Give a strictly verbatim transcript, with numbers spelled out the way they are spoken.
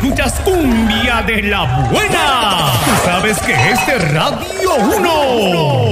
escuchas cumbia de la buena. Tú sabes que este es Radio uno.